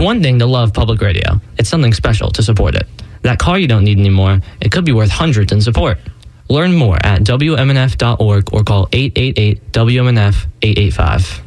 one thing to love public radio. It's something special to support it. That car you don't need anymore, it could be worth hundreds in support. Learn more at WMNF.org or call 888-WMNF-885.